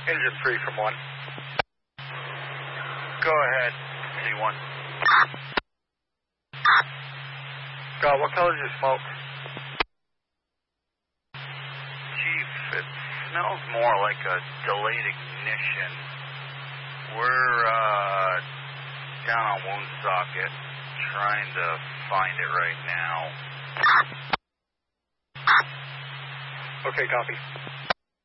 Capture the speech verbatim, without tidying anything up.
Engine three from one. Go ahead, C one. God, what color is your smoke? Chief, it smells more like a delayed ignition. We're uh, down on Woonsocket, trying to find it right now. Okay, copy.